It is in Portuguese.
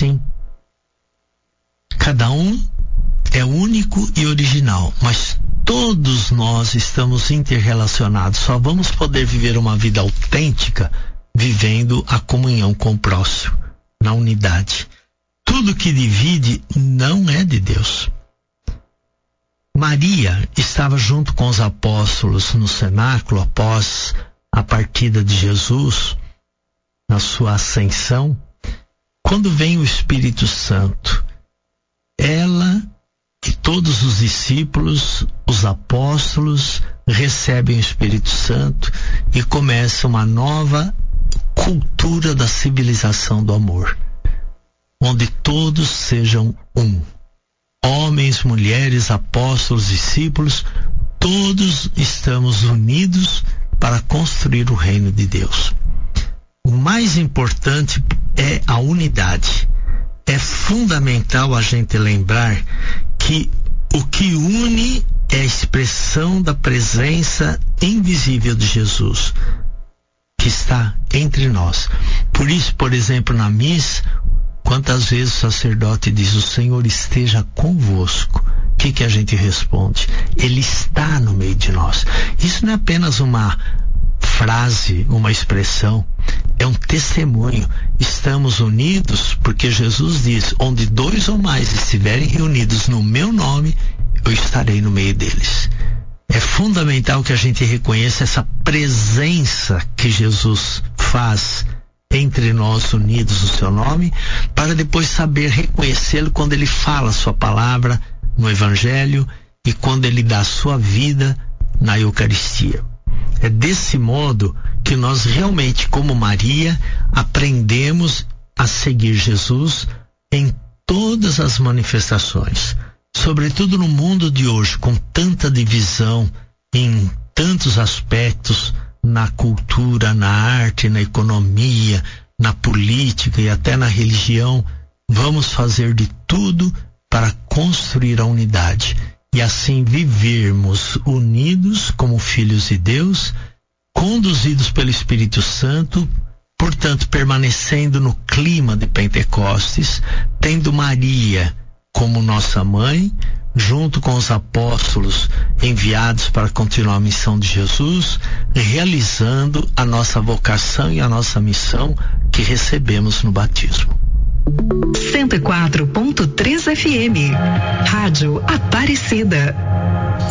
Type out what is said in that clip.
assim. Cada um é único e original, mas todos nós estamos interrelacionados. Só vamos poder viver uma vida autêntica vivendo a comunhão com o próximo, na unidade. Tudo que divide não é de Deus. Maria estava junto com os apóstolos no cenáculo após a partida de Jesus, na sua ascensão. Quando vem o Espírito Santo, ela e todos os discípulos, os apóstolos, recebem o Espírito Santo e começa uma nova cultura da civilização do amor, onde todos sejam um. Homens, mulheres, apóstolos, discípulos, todos estamos unidos para construir o reino de Deus. O mais importante é a unidade. É fundamental a gente lembrar que o que une é a expressão da presença invisível de Jesus, que está entre nós. Por isso, por exemplo, na missa, quantas vezes o sacerdote diz: o Senhor esteja convosco. O que a gente responde? Ele está no meio de nós. Isso não é apenas uma frase, uma expressão, é um testemunho. Estamos unidos porque Jesus diz: onde 2 ou mais estiverem reunidos no meu nome, eu estarei no meio deles. É fundamental que a gente reconheça essa presença que Jesus faz entre nós unidos no seu nome, para depois saber reconhecê-lo quando ele fala a sua palavra no Evangelho e quando ele dá a sua vida na Eucaristia. É desse modo que nós realmente, como Maria, aprendemos a seguir Jesus em todas as manifestações. Sobretudo no mundo de hoje, com tanta divisão em tantos aspectos, na cultura, na arte, na economia, na política e até na religião, vamos fazer de tudo para construir a unidade e assim vivermos unidos como filhos de Deus, conduzidos pelo Espírito Santo, portanto permanecendo no clima de Pentecostes, tendo Maria como nossa mãe, junto com os apóstolos enviados para continuar a missão de Jesus, realizando a nossa vocação e a nossa missão que recebemos no batismo. 104.3 FM, Rádio Aparecida.